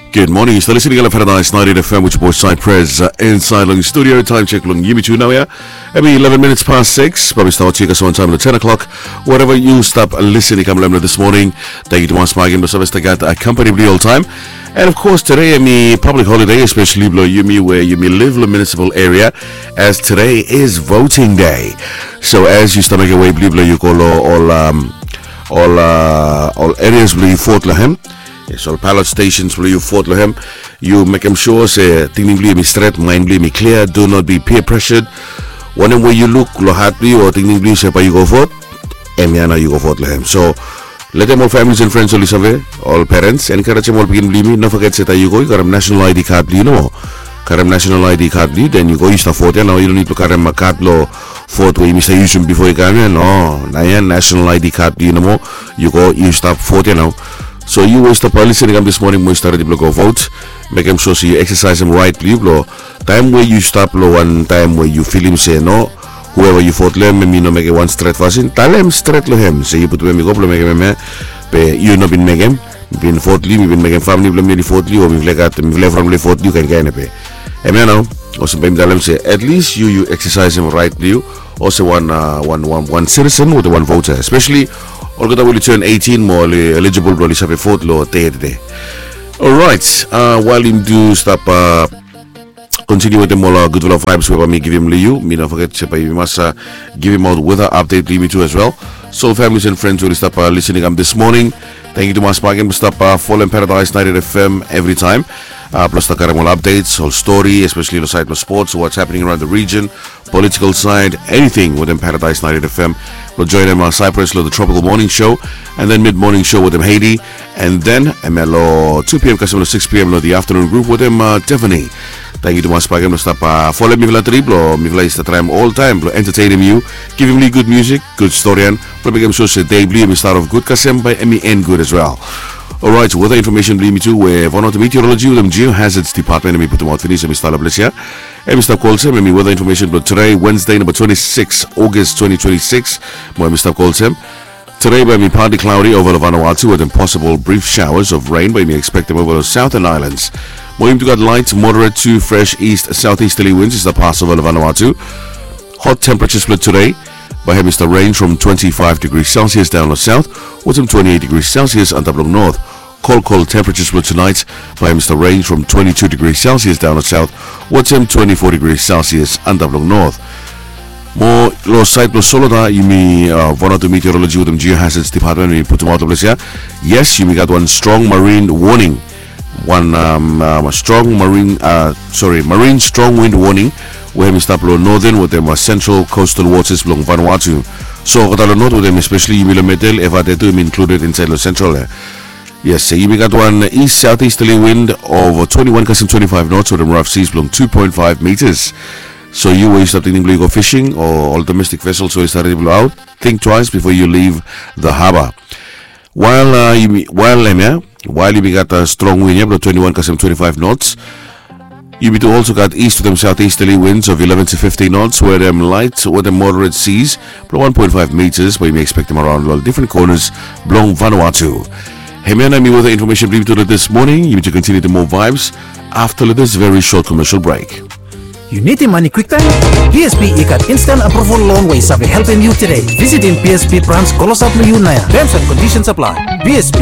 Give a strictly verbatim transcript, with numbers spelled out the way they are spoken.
Good morning. You're still listening to Paradise ninety F M with your boy Cypress uh, inside long studio. Time check long Yumi two now, yeah. Maybe eleven minutes past six. Probably start check us on time at ten o'clock. Whatever you stop listening, come remember this morning. Thank you to Mas Magin, but service got a company all time. And of course, today I mean public holiday, especially below Yumi, where you may live in the municipal area, as today is voting day. So as you start making way below you call all um all uh, all areas below Fort Lahem. Yes, all ballot stations where you Fort Lahem, you make them sure say thinking be straight, mind be clear, do not be peer pressured. Whenever you look lo happy or thinking be say you go vote, Emiana you go Fort Lahem. So let them all families and friends all listen, all parents, encourage them all begin believing. Don't forget say you go, you got a national I D card, you know. Got a national I D card, then you go you start vote. Now you don't need to carry a card lo vote where you miss a before you can. No, now national I D card, you know. You go you start vote now. So you will stop listening up this morning when you started to go vote. Make them sure so you exercise them right, blo. Time where you stop low one time where you feel him say no. Whoever you vote them, me no make it one straight fashion. Tell him straight lo him. Say you put me go make him me. You no been make him. Been vote li, me been make him family blo me vote li or me like at me left from the vote you can get it pay. And now also been tell him say at least you you exercise him right, you. Also one uh, one one one citizen with the one voter, especially. Olgata will turn eighteen more eligible to have a vote law today. Alright, uh, while him do stop uh, continue with them all uh, good will of vibes where me give him Liu. Me don't forget to we must uh, give him out weather update me too as well. So families and friends will stop uh, listening um, this morning. Thank you to Mas Pagan to stop uh, following Paradise ninety F M every time. Uh, plus the current updates, whole story, especially the side of sports, what's happening around the region, political side, anything within Paradise ninety F M. We'll join them on Cypress, the Tropical Morning Show, and then mid-morning show with them Haiti, and then M L O two p.m. customer six p.m. the afternoon group with them uh, Tiffany. Thank you to Mas Pagam to stop uh, follow me vela triplo, me vela is the time all time, blo entertaining you, giving me good music, good story, and probably game show say day blue me start off good kasem by me end good as well. Alright, weather information believe me too, where one of the meteorology with them geohazards department and me put them out finish and me start up here. And Mister Colsem and me weather information but today, Wednesday number twenty-sixth August twenty twenty-six, by Mister Colsem. Today by me partly cloudy over the Vanuatu with possible brief showers of rain by me expect them over the southern islands. More to got light, moderate to fresh east southeasterly winds is the pass over the Vanuatu. Hot temperatures split today by having the range from twenty-five degrees Celsius down the south with some twenty-eight degrees Celsius on top of north. Cold, cold temperatures for tonight by Mister range from twenty-two degrees Celsius down the south with some twenty-four degrees Celsius on top of north. More low side plus solo you may uh, one of the meteorology with them geohazards department we put them out of this here. Yes, you may got one strong marine warning. One um, um, a strong marine uh sorry marine strong wind warning where we stop low northern with them uh, central coastal waters along Vanuatu. So what I know with them especially you will metal if I did to be included inside the central there. Yes, so you got one east southeasterly wind of twenty-one custom twenty-five knots with them rough seas along two point five meters. So you will start thinking to go fishing or all domestic vessels so you start to blow out. Think twice before you leave the harbor. While uh, you while um, yeah, while you got a strong wind, yeah, twenty-one custom twenty-five knots. You be also got east to them southeasterly winds of eleven to fifteen knots, where them light or them moderate seas, below one point five meters, but you may expect them around well different corners along Vanuatu. Hey man, I'm with the information brief to this morning. You need to continue to more vibes after this very short commercial break. You need the money quick time? P S P ikat instant approval loan way sabi helping you today. Visit in P S P branch Kolosat Mayunaya. Terms and conditions apply. P S P